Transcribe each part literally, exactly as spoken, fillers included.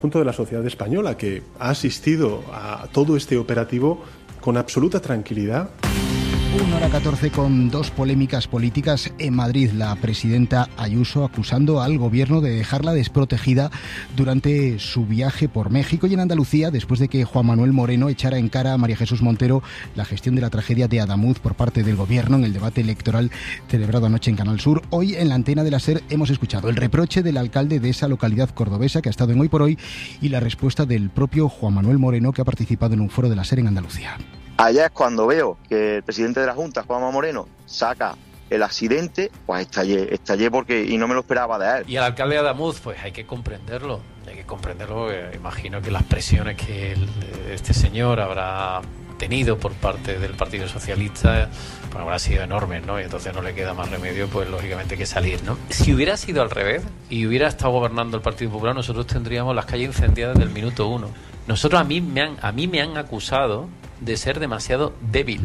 Punto de la sociedad española, que ha asistido a todo este operativo con absoluta tranquilidad. una hora catorce con dos polémicas políticas en Madrid. La presidenta Ayuso acusando al gobierno de dejarla desprotegida durante su viaje por México, y en Andalucía, después de que Juan Manuel Moreno echara en cara a María Jesús Montero la gestión de la tragedia de Adamuz por parte del gobierno en el debate electoral celebrado anoche en Canal Sur. Hoy en la antena de la SER hemos escuchado el reproche del alcalde de esa localidad cordobesa que ha estado en Hoy por Hoy y la respuesta del propio Juan Manuel Moreno, que ha participado en un foro de la SER en Andalucía. Allá es cuando veo que el presidente de la Junta, Juanma Moreno, saca el accidente, pues estallé, estallé porque y no me lo esperaba de él. Y al alcalde de Adamuz, pues hay que comprenderlo, hay que comprenderlo, porque imagino que las presiones que el, este señor habrá tenido por parte del Partido Socialista, pues habrá sido enormes, ¿no? Y entonces no le queda más remedio, pues lógicamente que salir, ¿no? Si hubiera sido al revés y hubiera estado gobernando el Partido Popular, nosotros tendríamos las calles incendiadas desde el minuto uno. Nosotros a mí me han, a mí me han acusado de ser demasiado débil.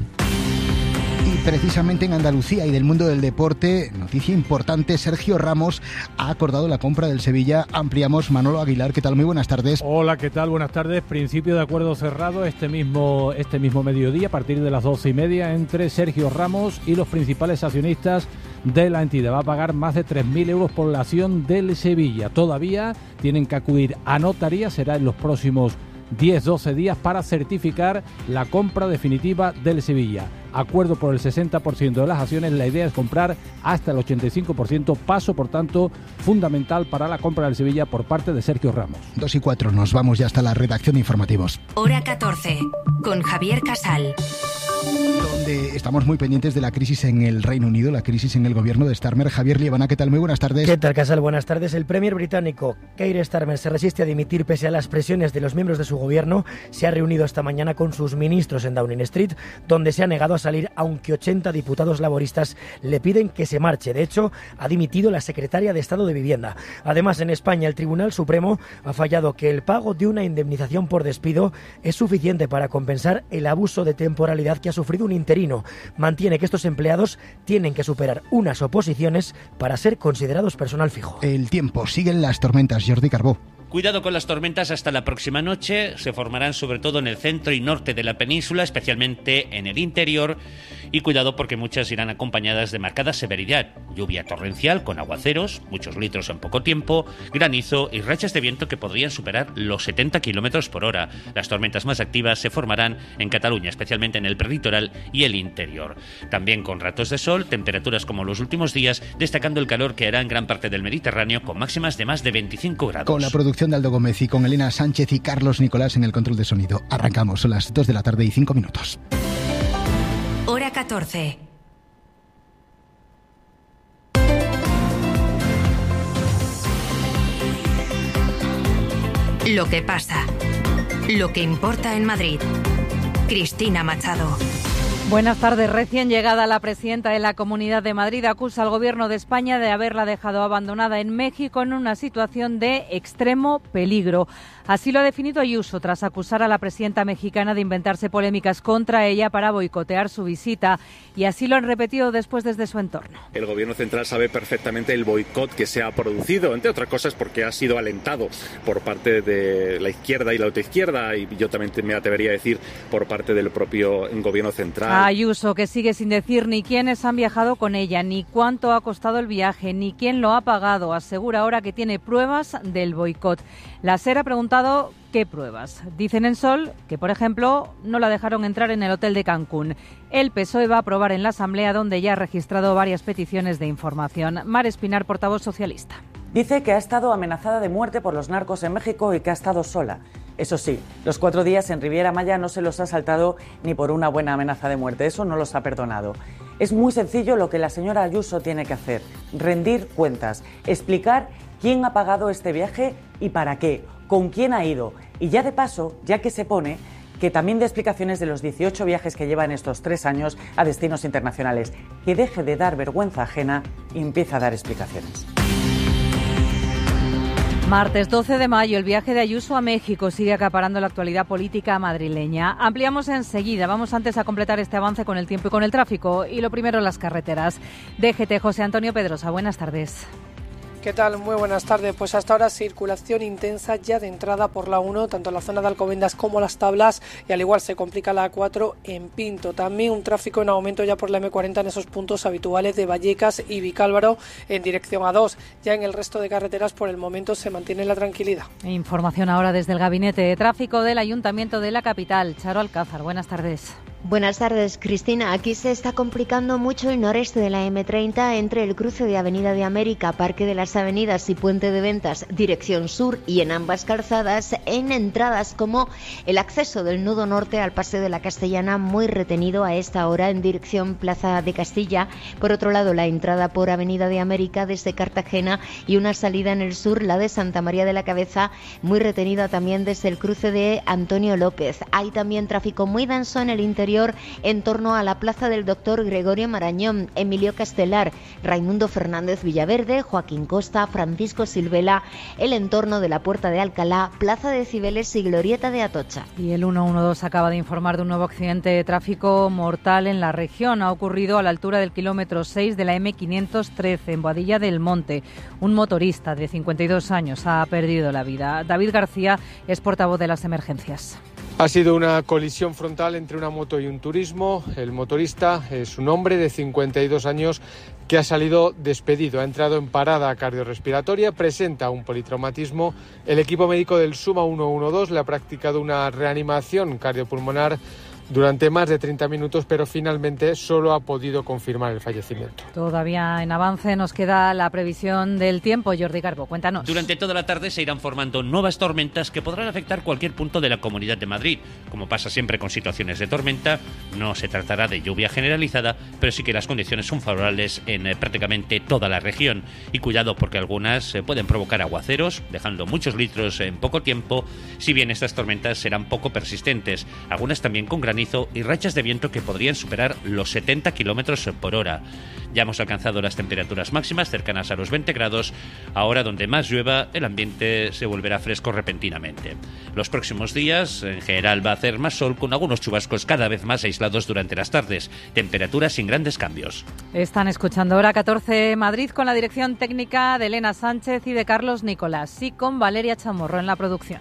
Y precisamente en Andalucía y del mundo del deporte, noticia importante, Sergio Ramos ha acordado la compra del Sevilla. Ampliamos, Manolo Aguilar, ¿qué tal? Muy buenas tardes. Hola, ¿qué tal? Buenas tardes. Principio de acuerdo cerrado este mismo, este mismo mediodía, a partir de las doce y media, entre Sergio Ramos y los principales accionistas de la entidad. Va a pagar más de tres mil euros por la acción del Sevilla. Todavía tienen que acudir a notaría, será en los próximos diez a doce días para certificar la compra definitiva del Sevilla. Acuerdo por el sesenta por ciento de las acciones, la idea es comprar hasta el ochenta y cinco por ciento, paso por tanto fundamental para la compra del Sevilla por parte de Sergio Ramos. Dos y cuatro, nos vamos ya hasta la redacción de informativos. Hora catorce, con Javier Casal. Donde estamos muy pendientes de la crisis en el Reino Unido, la crisis en el gobierno de Starmer. Javier Liebana, ¿qué tal? Muy buenas tardes. ¿Qué tal, Casal? Buenas tardes. El premier británico Keir Starmer se resiste a dimitir pese a las presiones de los miembros de su gobierno. Se ha reunido esta mañana con sus ministros en Downing Street, donde se ha negado a salir, aunque ochenta diputados laboristas le piden que se marche. De hecho, ha dimitido la secretaria de Estado de Vivienda. Además, en España, el Tribunal Supremo ha fallado que el pago de una indemnización por despido es suficiente para compensar el abuso de temporalidad que ha sufrido un interino. Mantiene que estos empleados tienen que superar unas oposiciones para ser considerados personal fijo. El tiempo, siguen las tormentas. Jordi Carbó. Cuidado con las tormentas hasta la próxima noche. Se formarán sobre todo en el centro y norte de la península, especialmente en el interior. Y cuidado porque muchas irán acompañadas de marcada severidad. Lluvia torrencial con aguaceros, muchos litros en poco tiempo, granizo y rachas de viento que podrían superar los setenta kilómetros por hora. Las tormentas más activas se formarán en Cataluña, especialmente en el prelitoral y el interior. También con ratos de sol, temperaturas como los últimos días, destacando el calor que hará en gran parte del Mediterráneo con máximas de más de veinticinco grados. Con la producción de Aldo Gómez y con Elena Sánchez y Carlos Nicolás en el control de sonido. Arrancamos, son las dos de la tarde y cinco minutos. Hora catorce. Lo que pasa. Lo que importa en Madrid. Cristina Machado. Buenas tardes. Recién llegada la presidenta de la Comunidad de Madrid acusa al Gobierno de España de haberla dejado abandonada en México en una situación de extremo peligro. Así lo ha definido Ayuso tras acusar a la presidenta mexicana de inventarse polémicas contra ella para boicotear su visita. Y así lo han repetido después desde su entorno. El Gobierno central sabe perfectamente el boicot que se ha producido, entre otras cosas porque ha sido alentado por parte de la izquierda y la autoizquierda, y yo también me atrevería a decir por parte del propio Gobierno central. Ayuso, que sigue sin decir ni quiénes han viajado con ella, ni cuánto ha costado el viaje, ni quién lo ha pagado. Asegura ahora que tiene pruebas del boicot. La SER ha preguntado qué pruebas. Dicen en Sol que, por ejemplo, no la dejaron entrar en el hotel de Cancún. El P S O E va a aprobar en la Asamblea, donde ya ha registrado varias peticiones de información. Mar Espinar, portavoz socialista. Dice que ha estado amenazada de muerte por los narcos en México y que ha estado sola. Eso sí, los cuatro días en Riviera Maya no se los ha saltado ni por una buena amenaza de muerte. Eso no los ha perdonado. Es muy sencillo lo que la señora Ayuso tiene que hacer. Rendir cuentas, explicar quién ha pagado este viaje y para qué, con quién ha ido. Y ya de paso, ya que se pone, que también dé explicaciones de los dieciocho viajes que lleva en estos tres años a destinos internacionales. Que deje de dar vergüenza ajena y empiece a dar explicaciones. Martes doce de mayo, el viaje de Ayuso a México sigue acaparando la actualidad política madrileña. Ampliamos enseguida. Vamos antes a completar este avance con el tiempo y con el tráfico. Y lo primero, las carreteras. D G T, José Antonio Pedrosa, buenas tardes. ¿Qué tal? Muy buenas tardes. Pues hasta ahora circulación intensa ya de entrada por la uno, tanto en la zona de Alcobendas como Las Tablas, y al igual se complica la A cuatro en Pinto. También un tráfico en aumento ya por la eme cuarenta en esos puntos habituales de Vallecas y Vicálvaro en dirección A dos. Ya en el resto de carreteras por el momento se mantiene la tranquilidad. Información ahora desde el Gabinete de Tráfico del Ayuntamiento de la capital. Charo Alcázar, buenas tardes. Buenas tardes, Cristina. Aquí se está complicando mucho el noreste de la eme treinta entre el cruce de Avenida de América, Parque de las Avenidas y Puente de Ventas, dirección sur, y en ambas calzadas en entradas como el acceso del nudo norte al Paseo de la Castellana, muy retenido a esta hora en dirección Plaza de Castilla. Por otro lado, la entrada por Avenida de América desde Cartagena y una salida en el sur, la de Santa María de la Cabeza, muy retenida también desde el cruce de Antonio López. Hay también tráfico muy denso en el interior en torno a la plaza del doctor Gregorio Marañón, Emilio Castelar, Raimundo Fernández Villaverde, Joaquín Costa, Francisco Silvela, el entorno de la Puerta de Alcalá, Plaza de Cibeles y Glorieta de Atocha. Y el ciento doce acaba de informar de un nuevo accidente de tráfico mortal en la región. Ha ocurrido a la altura del kilómetro seis de la eme quinientos trece en Boadilla del Monte. Un motorista de cincuenta y dos años ha perdido la vida. David García es portavoz de las emergencias. Ha sido una colisión frontal entre una moto y un turismo. El motorista es un hombre de cincuenta y dos años que ha salido despedido. Ha entrado en parada cardiorrespiratoria, presenta un politraumatismo. El equipo médico del Suma ciento doce le ha practicado una reanimación cardiopulmonar durante más de treinta minutos, pero finalmente solo ha podido confirmar el fallecimiento. Todavía en avance nos queda la previsión del tiempo. Jordi Garbo, cuéntanos. Durante toda la tarde se irán formando nuevas tormentas que podrán afectar cualquier punto de la Comunidad de Madrid. Como pasa siempre con situaciones de tormenta, no se tratará de lluvia generalizada, pero sí que las condiciones son favorables en eh, prácticamente toda la región. Y cuidado, porque algunas eh, pueden provocar aguaceros, dejando muchos litros en poco tiempo, si bien estas tormentas serán poco persistentes. Algunas también con gran y rachas de viento que podrían superar los setenta kilómetros por hora. Ya hemos alcanzado las temperaturas máximas cercanas a los veinte grados. Ahora, donde más llueva, el ambiente se volverá fresco repentinamente. Los próximos días, en general, va a hacer más sol, con algunos chubascos cada vez más aislados durante las tardes. Temperaturas sin grandes cambios. Están escuchando Hora catorce Madrid, con la dirección técnica de Elena Sánchez y de Carlos Nicolás, y con Valeria Chamorro en la producción.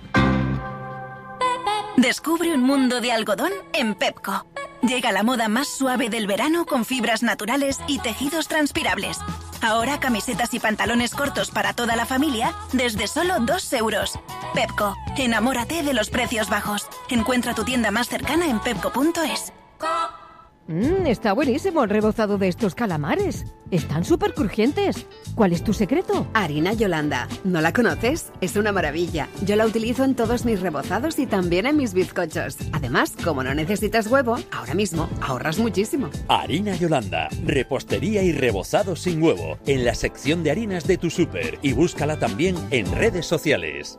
Descubre un mundo de algodón en Pepco. Llega la moda más suave del verano con fibras naturales y tejidos transpirables. Ahora camisetas y pantalones cortos para toda la familia desde solo dos euros. Pepco, enamórate de los precios bajos. Encuentra tu tienda más cercana en pepco punto es. Mmm, está buenísimo el rebozado de estos calamares. Están súper crujientes. ¿Cuál es tu secreto? Harina Yolanda. ¿No la conoces? Es una maravilla. Yo la utilizo en todos mis rebozados y también en mis bizcochos. Además, como no necesitas huevo, ahora mismo ahorras muchísimo. Harina Yolanda. Repostería y rebozado sin huevo. En la sección de harinas de tu súper. Y búscala también en redes sociales.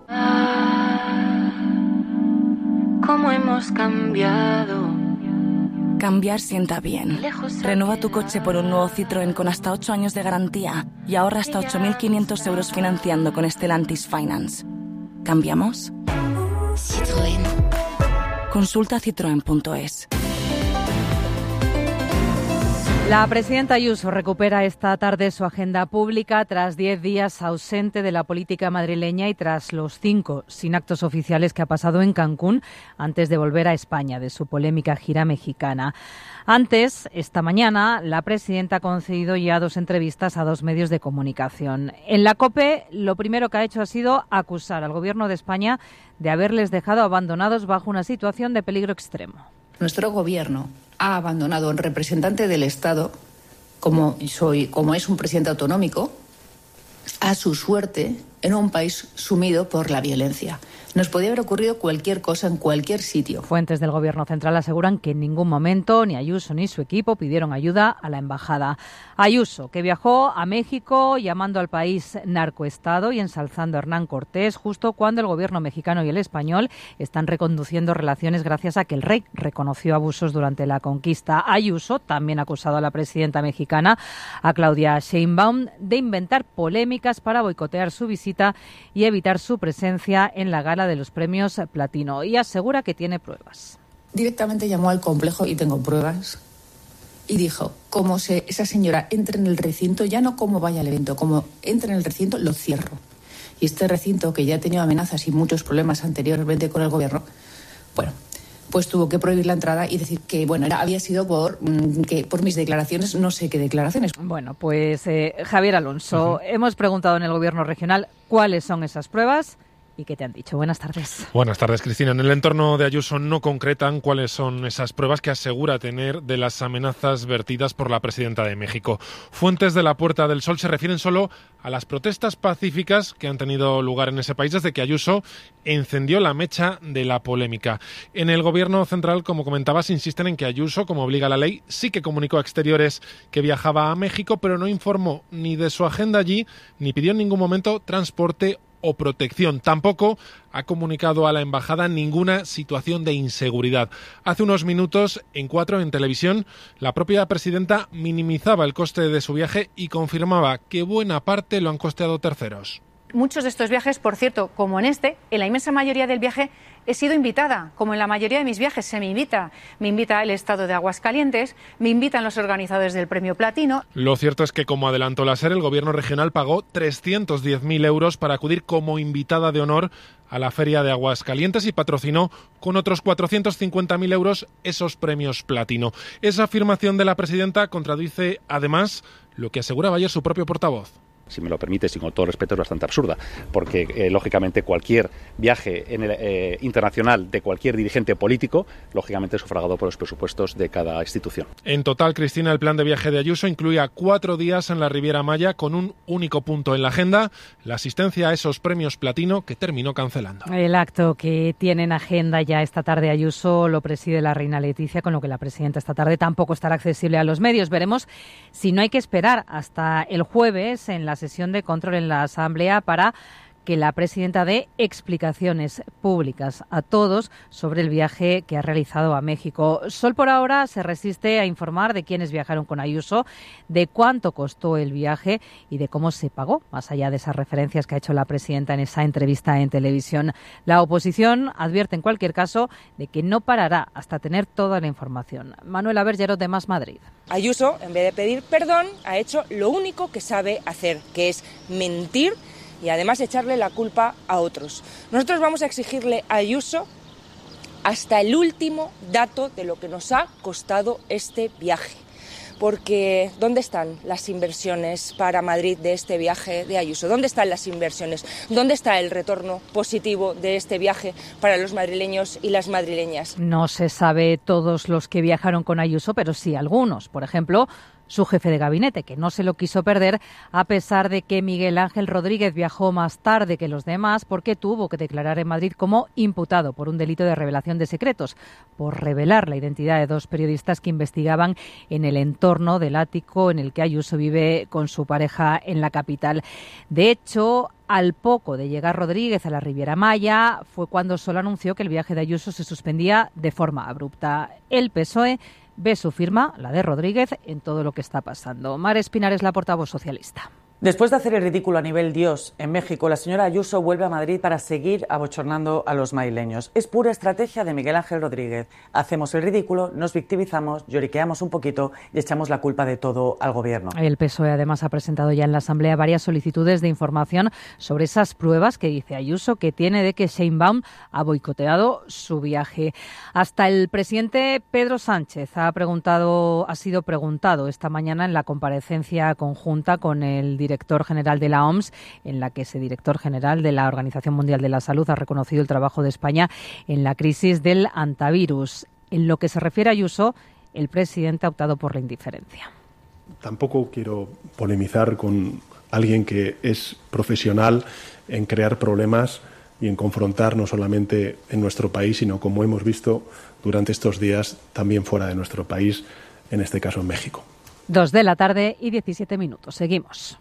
¿Cómo hemos cambiado? Cambiar sienta bien. Renueva tu coche por un nuevo Citroën con hasta ocho años de garantía y ahorra hasta ocho mil quinientos euros financiando con Stellantis Finance. ¿Cambiamos? Citroën. Consulta citroen punto es. La presidenta Ayuso recupera esta tarde su agenda pública tras diez días ausente de la política madrileña y tras los cinco sin actos oficiales que ha pasado en Cancún antes de volver a España de su polémica gira mexicana. Antes, esta mañana, la presidenta ha concedido ya dos entrevistas a dos medios de comunicación. En la COPE, lo primero que ha hecho ha sido acusar al Gobierno de España de haberles dejado abandonados bajo una situación de peligro extremo. Nuestro Gobierno ha abandonado al representante del Estado, como, soy, como es un presidente autonómico, a su suerte en un país sumido por la violencia. Nos podía haber ocurrido cualquier cosa en cualquier sitio. Fuentes del Gobierno central aseguran que en ningún momento ni Ayuso ni su equipo pidieron ayuda a la embajada. Ayuso, que viajó a México llamando al país narcoestado y ensalzando a Hernán Cortés justo cuando el Gobierno mexicano y el español están reconduciendo relaciones gracias a que el rey reconoció abusos durante la conquista. Ayuso también ha acusado a la presidenta mexicana, a Claudia Sheinbaum, de inventar polémicas para boicotear su visita y evitar su presencia en la gala de los premios Platino, y asegura que tiene pruebas. Directamente llamó al complejo, y tengo pruebas, y dijo, como se, esa señora entre en el recinto, ya no como vaya al evento, como entre en el recinto, lo cierro. Y este recinto, que ya ha tenido amenazas y muchos problemas anteriormente con el gobierno, bueno, pues tuvo que prohibir la entrada y decir que, bueno, era, había sido por, mmm, que, por mis declaraciones, no sé qué declaraciones. Bueno, pues eh, Javier Alonso, uh-huh. hemos preguntado en el gobierno regional cuáles son esas pruebas. ¿Y qué te han dicho? Buenas tardes. Buenas tardes, Cristina. En el entorno de Ayuso no concretan cuáles son esas pruebas que asegura tener de las amenazas vertidas por la presidenta de México. Fuentes de la Puerta del Sol se refieren solo a las protestas pacíficas que han tenido lugar en ese país desde que Ayuso encendió la mecha de la polémica. En el gobierno central, como comentabas, insisten en que Ayuso, como obliga la ley, sí que comunicó a Exteriores que viajaba a México, pero no informó ni de su agenda allí, ni pidió en ningún momento transporte o protección. Tampoco ha comunicado a la embajada ninguna situación de inseguridad. Hace unos minutos, en Cuatro, en televisión, la propia presidenta minimizaba el coste de su viaje y confirmaba que buena parte lo han costeado terceros. Muchos de estos viajes, por cierto, como en este, en la inmensa mayoría del viaje he sido invitada, como en la mayoría de mis viajes se me invita. Me invita el Estado de Aguascalientes, me invitan los organizadores del Premio Platino. Lo cierto es que, como adelantó la SER, el gobierno regional pagó trescientos diez mil euros para acudir como invitada de honor a la Feria de Aguascalientes y patrocinó con otros cuatrocientos cincuenta mil euros esos premios Platino. Esa afirmación de la presidenta contradice, además, lo que aseguraba ayer su propio portavoz. Si me lo permite, y con todo respeto, es bastante absurda, porque eh, lógicamente cualquier viaje en el, eh, internacional de cualquier dirigente político, lógicamente es sufragado por los presupuestos de cada institución. En total, Cristina, el plan de viaje de Ayuso incluía cuatro días en la Riviera Maya con un único punto en la agenda, la asistencia a esos premios Platino que terminó cancelando. El acto que tiene en agenda ya esta tarde Ayuso lo preside la reina Leticia, con lo que la presidenta esta tarde tampoco estará accesible a los medios. Veremos si no hay que esperar hasta el jueves en la sesión de control en la Asamblea para que la presidenta dé explicaciones públicas a todos sobre el viaje que ha realizado a México. Sol por ahora se resiste a informar de quiénes viajaron con Ayuso, de cuánto costó el viaje y de cómo se pagó, más allá de esas referencias que ha hecho la presidenta en esa entrevista en televisión. La oposición advierte en cualquier caso de que no parará hasta tener toda la información. Manuela Bergerot, de Más Madrid. Ayuso, en vez de pedir perdón, ha hecho lo único que sabe hacer, que es mentir y además echarle la culpa a otros. Nosotros vamos a exigirle a Ayuso hasta el último dato de lo que nos ha costado este viaje. Porque ¿dónde están las inversiones para Madrid de este viaje de Ayuso? ¿Dónde están las inversiones? ¿Dónde está el retorno positivo de este viaje para los madrileños y las madrileñas? No se sabe todos los que viajaron con Ayuso, pero sí algunos. Por ejemplo, su jefe de gabinete, que no se lo quiso perder a pesar de que Miguel Ángel Rodríguez viajó más tarde que los demás porque tuvo que declarar en Madrid como imputado por un delito de revelación de secretos, por revelar la identidad de dos periodistas que investigaban en el entorno del ático en el que Ayuso vive con su pareja en la capital. De hecho, al poco de llegar Rodríguez a la Riviera Maya fue cuando solo anunció que el viaje de Ayuso se suspendía de forma abrupta. El P S O E ve su firma, la de Rodríguez, en todo lo que está pasando. Mar Espinar es la portavoz socialista. Después de hacer el ridículo a nivel Dios en México, la señora Ayuso vuelve a Madrid para seguir abochornando a los madrileños. Es pura estrategia de Miguel Ángel Rodríguez. Hacemos el ridículo, nos victimizamos, lloriqueamos un poquito y echamos la culpa de todo al gobierno. El P S O E además ha presentado ya en la Asamblea varias solicitudes de información sobre esas pruebas que dice Ayuso que tiene de que Sheinbaum ha boicoteado su viaje. Hasta el presidente Pedro Sánchez ha preguntado, ha sido preguntado esta mañana en la comparecencia conjunta con el director general de la O M S, en la que ese director general de la Organización Mundial de la Salud ha reconocido el trabajo de España en la crisis del antivirus. En lo que se refiere a Ayuso, el presidente ha optado por la indiferencia. Tampoco quiero polemizar con alguien que es profesional en crear problemas y en confrontar no solamente en nuestro país, sino, como hemos visto durante estos días, también fuera de nuestro país, en este caso en México. Dos de la tarde y diecisiete minutos. Seguimos.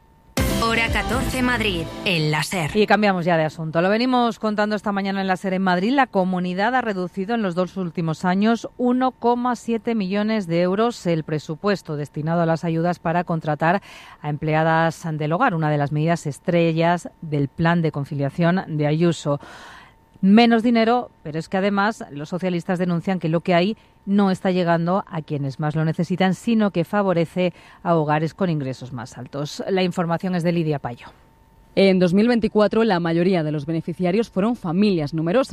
Hora catorce Madrid, en la SER. Y cambiamos ya de asunto. Lo venimos contando esta mañana en la SER en Madrid. La comunidad ha reducido en los dos últimos años uno coma siete millones de euros el presupuesto destinado a las ayudas para contratar a empleadas del hogar, una de las medidas estrellas del plan de conciliación de Ayuso. Menos dinero, pero es que además los socialistas denuncian que lo que hay no está llegando a quienes más lo necesitan, sino que favorece a hogares con ingresos más altos. La información es de Lidia Payo. En dos mil veinticuatro, la mayoría de los beneficiarios fueron familias numerosas.